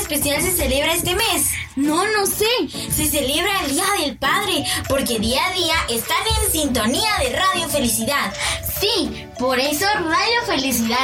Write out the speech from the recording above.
especial se celebra este mes? No sé. Se celebra el Día del Padre, porque día a día están en sintonía de Radio Felicidad. Sí, por eso Radio Felicidad